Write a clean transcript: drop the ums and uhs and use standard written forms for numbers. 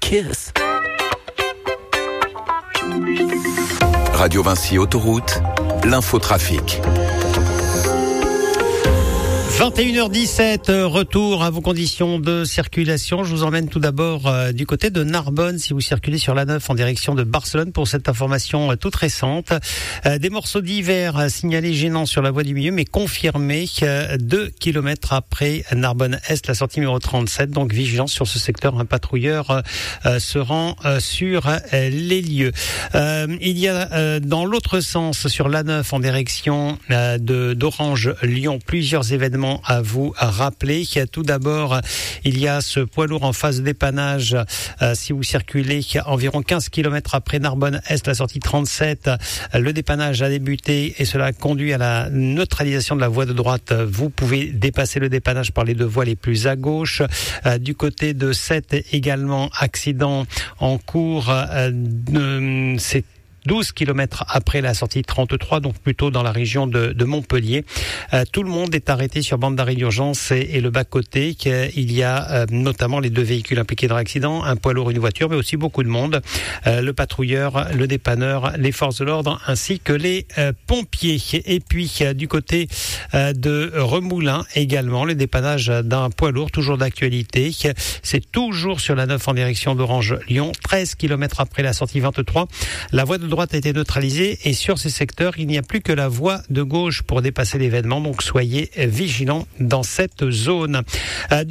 kiss. Radio Vinci Autoroute, l'infotrafic. 21h17, retour à vos conditions de circulation. Je vous emmène tout d'abord du côté de Narbonne, si vous circulez sur l'A9 en direction de Barcelone pour cette information toute récente. Des morceaux d'hiver signalés gênants sur la voie du milieu, mais confirmés 2 kilomètres après Narbonne-Est, la sortie numéro 37. Donc vigilance sur ce secteur, un patrouilleur se rend sur les lieux. Il y a dans l'autre sens, sur l'A9 en direction d'Orange-Lyon, plusieurs événements à vous rappeler. Tout d'abord, il y a ce poids lourd en phase de dépannage. Si vous circulez environ 15 km après Narbonne-Est, la sortie 37, le dépannage a débuté et cela conduit à la neutralisation de la voie de droite. Vous pouvez dépasser le dépannage par les deux voies les plus à gauche. Du côté de Sète également, accident en cours. C'est 12 kilomètres après la sortie 33, donc plutôt dans la région de Montpellier. Tout le monde est arrêté sur bande d'arrêt d'urgence et le bas-côté. Il y a notamment les deux véhicules impliqués dans l'accident, un poids lourd et une voiture, mais aussi beaucoup de monde. Le patrouilleur, le dépanneur, les forces de l'ordre ainsi que les pompiers. Et puis du côté de Remoulins également, le dépannage d'un poids lourd, toujours d'actualité. C'est toujours sur la 9 en direction d'Orange-Lyon, 13 kilomètres après la sortie 23. La voie de droite a été neutralisée et sur ces secteurs, il n'y a plus que la voie de gauche pour dépasser l'événement. Donc soyez vigilants dans cette zone.